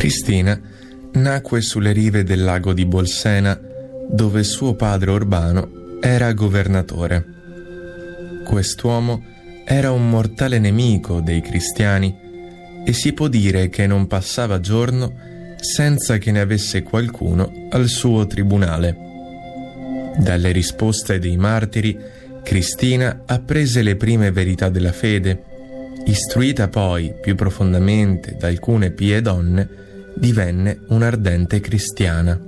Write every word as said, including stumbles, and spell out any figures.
Cristina nacque sulle rive del lago di Bolsena, dove suo padre Urbano era governatore. Quest'uomo era un mortale nemico dei cristiani e si può dire che non passava giorno senza che ne avesse qualcuno al suo tribunale. Dalle risposte dei martiri, Cristina apprese le prime verità della fede. Istruita poi più profondamente da alcune pie donne, divenne un'ardente cristiana.